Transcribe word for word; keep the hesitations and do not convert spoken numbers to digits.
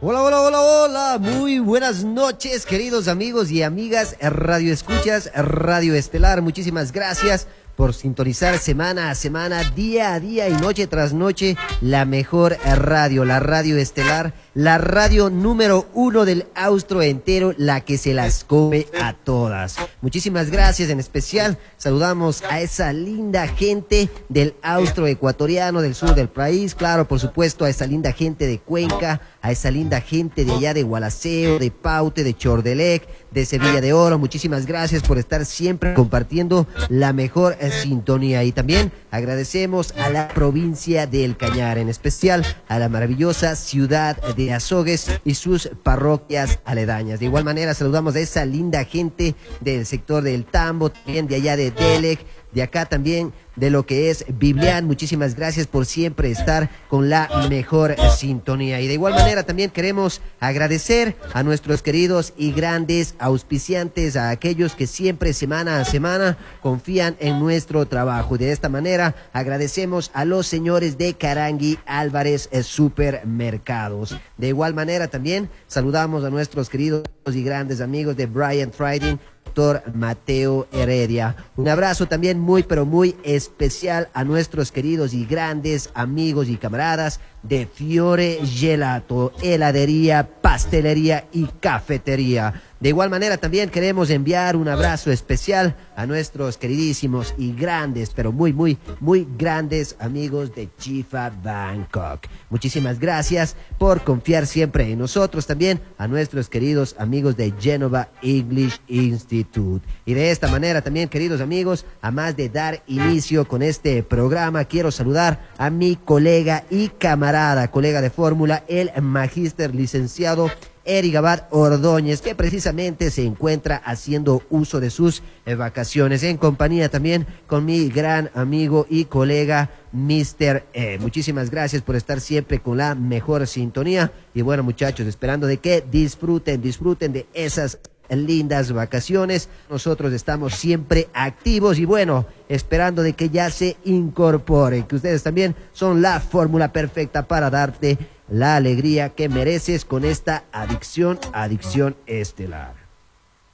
Hola, hola, hola, hola, muy buenas noches, queridos amigos y amigas, Radio Escuchas, Radio Estelar, muchísimas gracias por sintonizar semana a semana, día a día y noche tras noche, la mejor radio, la Radio Estelar, la radio número uno del austro entero, la que se las come a todas. Muchísimas gracias, en especial saludamos a esa linda gente del austro ecuatoriano, del sur del país, claro, por supuesto, a esa linda gente de Cuenca, a esa linda gente de allá de Gualaceo, de Paute, de Chordelec, de Sevilla de Oro. Muchísimas gracias por estar siempre compartiendo la mejor eh, sintonía. Y también agradecemos a la provincia del Cañar, en especial a la maravillosa ciudad de Azogues y sus parroquias aledañas. De igual manera saludamos a esa linda gente del sector del Tambo, también de allá de Delec, de acá también de lo que es Biblián. Muchísimas gracias por siempre estar con la mejor sintonía. Y de igual manera también queremos agradecer a nuestros queridos y grandes auspiciantes, a aquellos que siempre semana a semana confían en nuestro trabajo. Y de esta manera agradecemos a los señores de Carangui Álvarez Supermercados. De igual manera también saludamos a nuestros queridos y grandes amigos de Bryant Trading, doctor Mateo Heredia. Un abrazo también muy pero muy especial a nuestros queridos y grandes amigos y camaradas de Fiore Gelato, heladería, pastelería y cafetería. De igual manera también queremos enviar un abrazo especial a nuestros queridísimos y grandes, pero muy, muy, muy grandes amigos de Chifa Bangkok. Muchísimas gracias por confiar siempre en nosotros. También a nuestros queridos amigos de Genova English Institute. Y de esta manera también, queridos amigos, a más de dar inicio con este programa, quiero saludar a mi colega y camarada, colega de fórmula, el magíster licenciado Eric Abad Ordóñez, que precisamente se encuentra haciendo uso de sus eh, vacaciones, en compañía también con mi gran amigo y colega mister E. Muchísimas gracias por estar siempre con la mejor sintonía. Y bueno, muchachos, esperando de que disfruten, disfruten de esas lindas vacaciones. Nosotros estamos siempre activos y bueno, esperando de que ya se incorporen, que ustedes también son la fórmula perfecta para darte la alegría que mereces con esta adicción, adicción estelar.